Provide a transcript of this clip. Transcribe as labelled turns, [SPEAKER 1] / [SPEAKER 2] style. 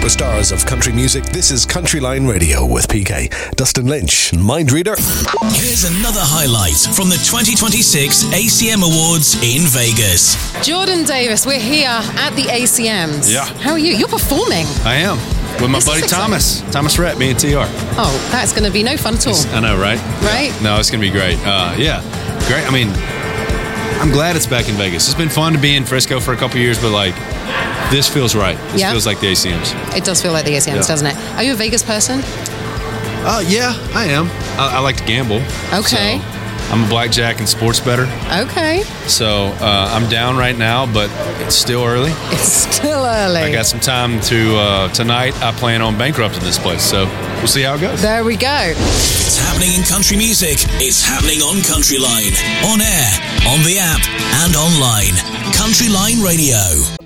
[SPEAKER 1] superstars of country music. This is Country Line Radio with PK, Dustin Lynch, Mind Reader.
[SPEAKER 2] Here's another highlight from the 2026 ACM Awards in Vegas.
[SPEAKER 3] Jordan Davis, we're here at the ACMs.
[SPEAKER 4] Yeah.
[SPEAKER 3] How are you? You're performing.
[SPEAKER 4] I am. With my buddy Thomas Rhett, me and TR.
[SPEAKER 3] Oh, that's going to be no fun at all.
[SPEAKER 4] I know, right?
[SPEAKER 3] Right?
[SPEAKER 4] Yeah. No, it's going to be great. Yeah, great. I mean, I'm glad it's back in Vegas. It's been fun to be in Frisco for a couple years, but like, this feels right. This feels like the ACMs.
[SPEAKER 3] It does feel like the ACMs, doesn't it? Are you a Vegas person?
[SPEAKER 4] Yeah, I am. I like to gamble.
[SPEAKER 3] Okay.
[SPEAKER 4] So I'm a blackjack and sports bettor.
[SPEAKER 3] Okay.
[SPEAKER 4] So I'm down right now, but it's still early.
[SPEAKER 3] It's still early.
[SPEAKER 4] I got some time to, tonight I plan on bankrupting this place, so we'll see how it goes.
[SPEAKER 3] There we go.
[SPEAKER 2] It's happening in country music. It's happening on Country Line. On air, on the app, and online. Country Line Radio.